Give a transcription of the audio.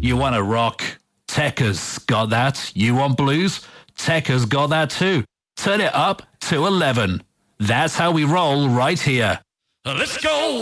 You want to rock? Tekka's got that. You want blues? Tekka's got that too. Turn it up to 11. That's how we roll right here. Let's go!